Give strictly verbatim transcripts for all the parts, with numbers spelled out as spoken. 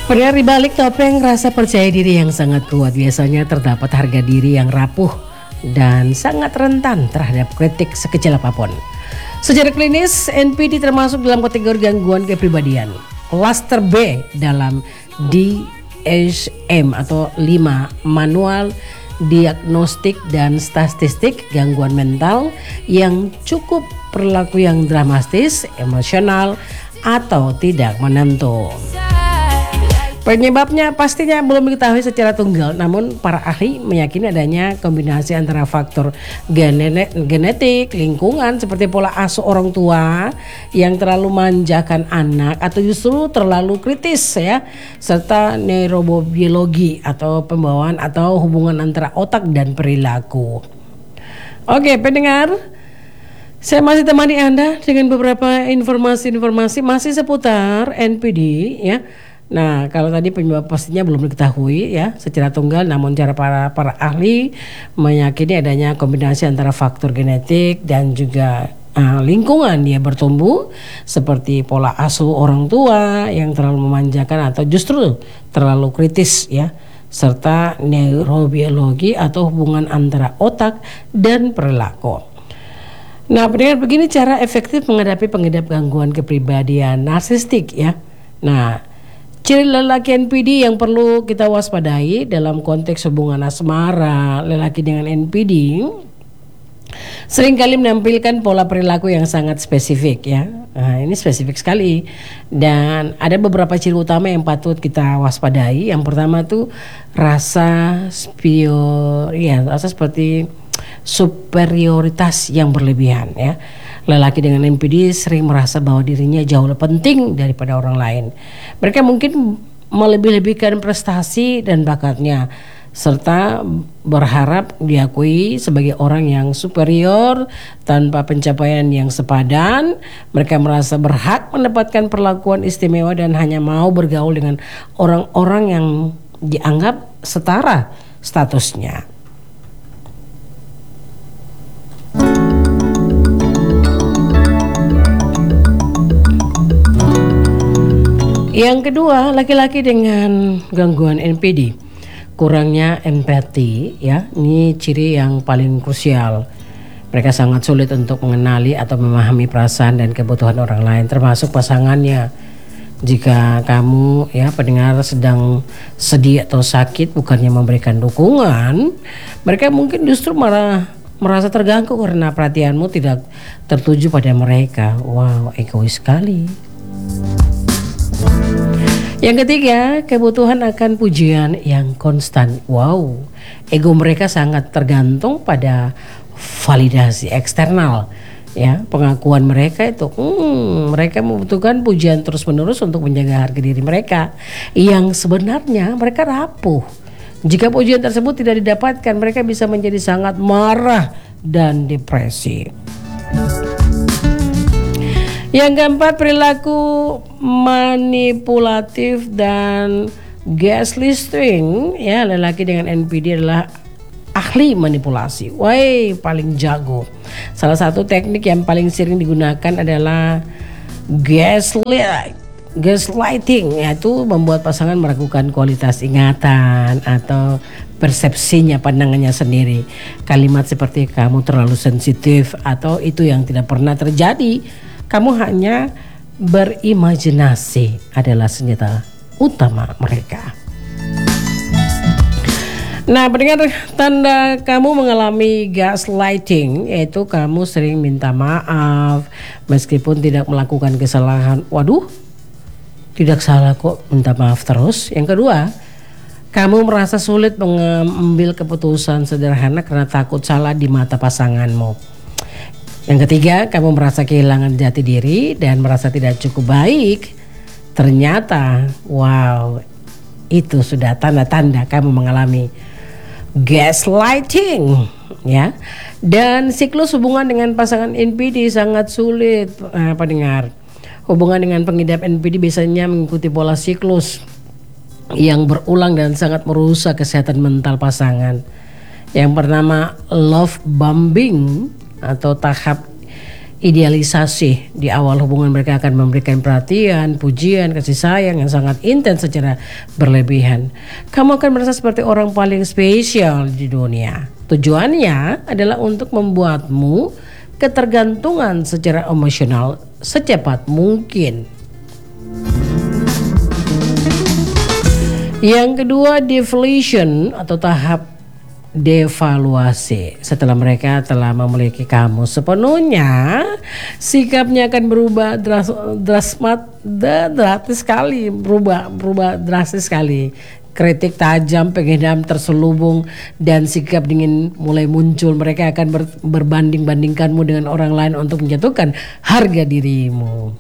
Padahal di balik topeng rasa percaya diri yang sangat kuat biasanya terdapat harga diri yang rapuh dan sangat rentan terhadap kritik sekecil apapun. Secara klinis, N P D termasuk dalam kategori gangguan kepribadian. Klaster B dalam D S M atau lima Manual Diagnostik dan Statistik Gangguan Mental yang cukup perilaku yang dramatis, emosional, atau tidak menentu. Penyebabnya pastinya belum diketahui secara tunggal, namun para ahli meyakini adanya kombinasi antara faktor genetik, lingkungan seperti pola asuh orang tua yang terlalu manjakan anak atau justru terlalu kritis ya, serta neurobiologi atau pembawaan atau hubungan antara otak dan perilaku. Oke, pendengar, saya masih temani Anda dengan beberapa informasi-informasi masih seputar N P D ya. Nah, kalau tadi penyebab pastinya belum diketahui ya secara tunggal, namun cara para para ahli meyakini adanya kombinasi antara faktor genetik dan juga uh, lingkungan dia bertumbuh, seperti pola asuh orang tua yang terlalu memanjakan atau justru terlalu kritis ya, serta neurobiologi atau hubungan antara otak dan perilaku. Nah, dengan begini cara efektif menghadapi pengidap gangguan kepribadian narsistik ya. Nah, ciri lelaki N P D yang perlu kita waspadai dalam konteks hubungan asmara lelaki dengan N P D seringkali menampilkan pola perilaku yang sangat spesifik ya. Nah, ini spesifik sekali dan ada beberapa ciri utama yang patut kita waspadai. Yang pertama tuh rasa superior ya, rasa seperti superioritas yang berlebihan ya. Lelaki dengan N P D sering merasa bahwa dirinya jauh lebih penting daripada orang lain. Mereka mungkin melebih-lebihkan prestasi dan bakatnya, serta berharap diakui sebagai orang yang superior tanpa pencapaian yang sepadan. Mereka merasa berhak mendapatkan perlakuan istimewa dan hanya mau bergaul dengan orang-orang yang dianggap setara statusnya. Yang kedua, laki-laki dengan gangguan N P D kurangnya empati ya, ini ciri yang paling krusial. Mereka sangat sulit untuk mengenali atau memahami perasaan dan kebutuhan orang lain, termasuk pasangannya. Jika kamu ya pendengar sedang sedih atau sakit, bukannya memberikan dukungan, mereka mungkin justru malah merasa terganggu karena perhatianmu tidak tertuju pada mereka. Wow, egois sekali. Yang ketiga, kebutuhan akan pujian yang konstan. Wow, ego mereka sangat tergantung pada validasi eksternal. Ya, pengakuan mereka itu, hmm, mereka membutuhkan pujian terus-menerus untuk menjaga harga diri mereka. Yang sebenarnya mereka rapuh. Jika pujian tersebut tidak didapatkan, mereka bisa menjadi sangat marah dan depresi. Yang keempat, perilaku manipulatif dan gaslighting ya. Lelaki dengan N P D adalah ahli manipulasi. Wah, paling jago. Salah satu teknik yang paling sering digunakan adalah gaslight. Gaslighting yaitu membuat pasangan meragukan kualitas ingatan atau persepsinya, pandangannya sendiri. Kalimat seperti kamu terlalu sensitif atau itu yang tidak pernah terjadi. Kamu hanya berimajinasi adalah senjata utama mereka. Nah, pendengar, tanda kamu mengalami gaslighting yaitu kamu sering minta maaf meskipun tidak melakukan kesalahan. Waduh, tidak salah kok, minta maaf terus. Yang kedua, kamu merasa sulit mengambil keputusan sederhana karena takut salah di mata pasanganmu. Yang ketiga, kamu merasa kehilangan jati diri dan merasa tidak cukup baik. Ternyata, wow, itu sudah tanda-tanda kamu mengalami gaslighting, ya. Dan siklus hubungan dengan pasangan N P D sangat sulit, eh, pendengar. Hubungan dengan pengidap N P D biasanya mengikuti pola siklus yang berulang dan sangat merusak kesehatan mental pasangan. Yang pertama, love bombing atau tahap idealisasi di awal hubungan mereka akan memberikan perhatian, pujian, kasih sayang yang sangat intens secara berlebihan. Kamu akan merasa seperti orang paling spesial di dunia. Tujuannya adalah untuk membuatmu ketergantungan secara emosional secepat mungkin. Yang kedua, deflation atau tahap devaluasi. Setelah mereka telah memiliki kamu sepenuhnya, sikapnya akan berubah dras, drasmat, drastis sekali, berubah, berubah drastis sekali. Kritik tajam, pengedam terselubung, dan sikap dingin mulai muncul. Mereka akan ber, berbanding-bandingkanmu dengan orang lain untuk menjatuhkan harga dirimu.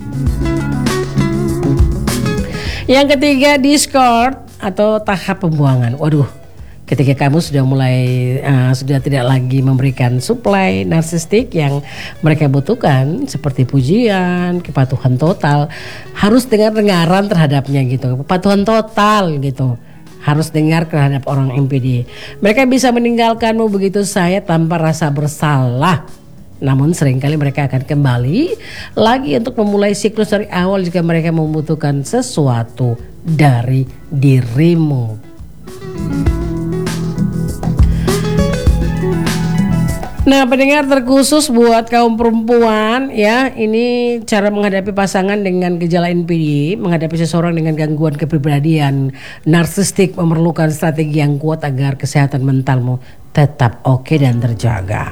Yang ketiga, discard atau tahap pembuangan. Waduh, ketika kamu sudah mulai uh, sudah tidak lagi memberikan suplai narsistik yang mereka butuhkan seperti pujian, kepatuhan total, harus dengar-dengaran terhadapnya gitu. Kepatuhan total gitu. Harus dengar terhadap orang M P D. Mereka bisa meninggalkanmu begitu saja tanpa rasa bersalah. Namun seringkali mereka akan kembali lagi untuk memulai siklus dari awal jika mereka membutuhkan sesuatu dari dirimu. Nah, pendengar terkhusus buat kaum perempuan ya, ini cara menghadapi pasangan dengan gejala N P D, menghadapi seseorang dengan gangguan kepribadian narsistik memerlukan strategi yang kuat agar kesehatan mentalmu tetap oke dan terjaga.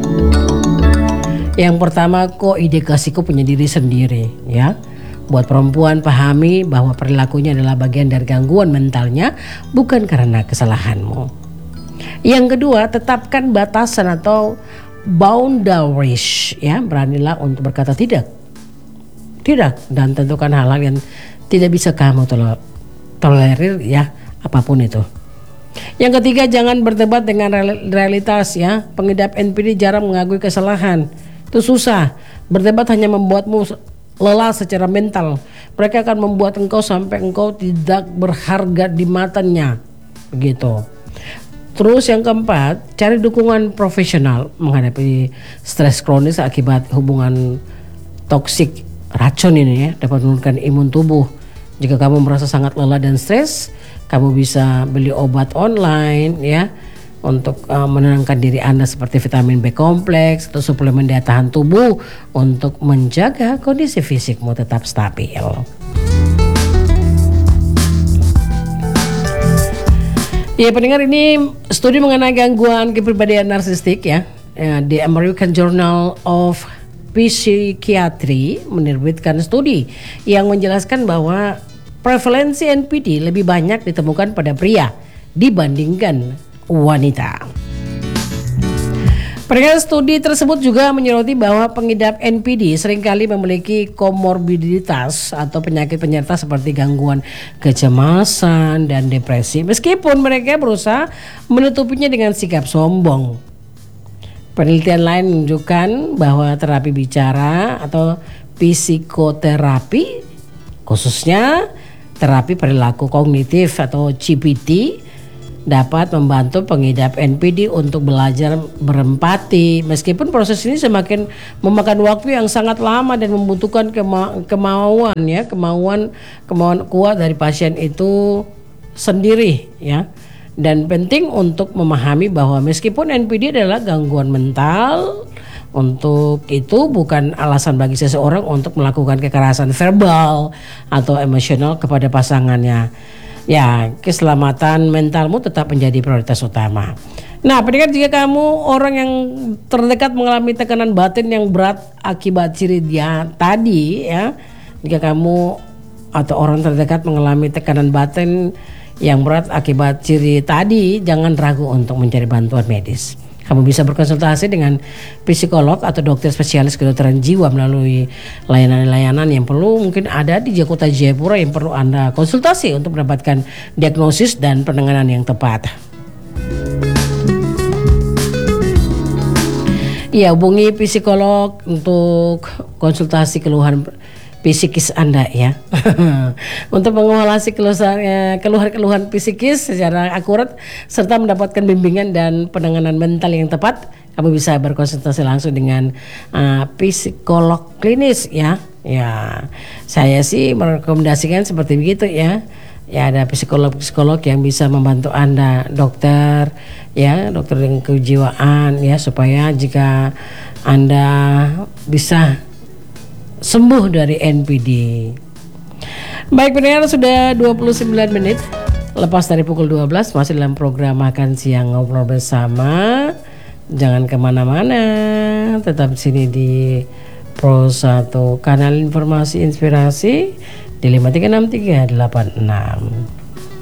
Yang pertama, koedukasiku punya diri sendiri ya. Buat perempuan, pahami bahwa perilakunya adalah bagian dari gangguan mentalnya, bukan karena kesalahanmu. Yang kedua, tetapkan batasan atau boundaries ya. Beranilah untuk berkata tidak. Tidak, dan tentukan hal-hal yang tidak bisa kamu tol- tolerir ya, apapun itu. Yang ketiga, jangan berdebat dengan realitas ya. Pengidap N P D jarang mengakui kesalahan. Itu susah. Berdebat hanya membuatmu lelah secara mental. Mereka akan membuat engkau sampai engkau tidak berharga di matanya. Begitu. Terus yang keempat, cari dukungan profesional menghadapi stres kronis akibat hubungan toksik racun ini ya, dapat menurunkan imun tubuh. Jika kamu merasa sangat lelah dan stres, kamu bisa beli obat online ya untuk uh, menenangkan diri Anda seperti vitamin B kompleks atau suplemen daya tahan tubuh untuk menjaga kondisi fisikmu tetap stabil. Ya pendengar, ini studi mengenai gangguan kepribadian narsistik ya. The American Journal of Psychiatry menerbitkan studi yang menjelaskan bahwa prevalensi N P D lebih banyak ditemukan pada pria dibandingkan wanita. Pendengar, studi tersebut juga menyoroti bahwa pengidap N P D seringkali memiliki komorbiditas atau penyakit penyerta seperti gangguan kecemasan dan depresi, meskipun mereka berusaha menutupinya dengan sikap sombong. Penelitian lain menunjukkan bahwa terapi bicara atau psikoterapi, khususnya terapi perilaku kognitif atau C B T, dapat membantu pengidap N P D untuk belajar berempati, meskipun proses ini semakin memakan waktu yang sangat lama dan membutuhkan kema- kemauan ya, kemauan kemauan kuat dari pasien itu sendiri ya. Dan penting untuk memahami bahwa meskipun N P D adalah gangguan mental, untuk itu bukan alasan bagi seseorang untuk melakukan kekerasan verbal atau emosional kepada pasangannya. Ya, keselamatan mentalmu tetap menjadi prioritas utama. Nah, pendengar, jika kamu orang yang terdekat mengalami tekanan batin yang berat akibat ciri dia tadi ya, jika kamu atau orang terdekat mengalami tekanan batin yang berat akibat ciri tadi, jangan ragu untuk mencari bantuan medis. Kamu bisa berkonsultasi dengan psikolog atau dokter spesialis kedokteran jiwa melalui layanan-layanan yang perlu mungkin ada di Kota Jayapura yang perlu Anda konsultasi untuk mendapatkan diagnosis dan penanganan yang tepat. Ya, hubungi psikolog untuk konsultasi keluhan psikis Anda ya. Untuk mengevaluasi keluhan-keluhan psikis secara akurat serta mendapatkan bimbingan dan penanganan mental yang tepat, kamu bisa berkonsultasi langsung dengan uh, psikolog klinis ya. Ya, saya sih merekomendasikan seperti begitu ya. Ya, ada psikolog-psikolog yang bisa membantu Anda, dokter ya, dokter dengan kejiwaan ya, supaya jika Anda bisa sembuh dari N P D. Baik pendengar, sudah dua puluh sembilan menit lepas dari pukul dua belas, masih dalam program Makan Siang Ngobrol Bersama. Jangan kemana-mana, tetap di sini di Pro satu, kanal informasi inspirasi di lima tiga enam tiga delapan enam.